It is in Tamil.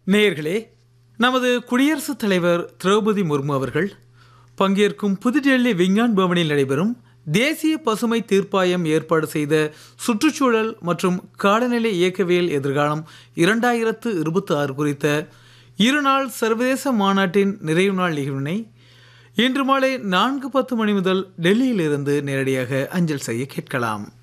நேயர்களே, நமது குடியரசுத் தலைவர் திரௌபதி முர்மு அவர்கள் பங்கேற்கும் புதுடெல்லி விஞ்ஞான் பவனில் நடைபெறும் தேசிய பசுமை தீர்ப்பாயம் ஏற்பாடு செய்த சுற்றுச்சூழல் மற்றும் காலநிலை இயக்கவியல் எதிர்காலம் 2026 குறித்த இருநாள் சர்வதேச மாநாட்டின் நிறைவு நாள் நிகழ்வினை இன்று மாலை 4:10 மணி முதல் டெல்லியிலிருந்து நேரடியாக அஞ்சல் செய்ய கேட்கலாம்.